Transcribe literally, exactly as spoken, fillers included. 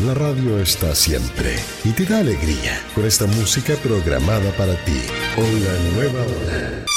La radio está siempre y te da alegría con esta música programada para ti. Hola Nueva Ola.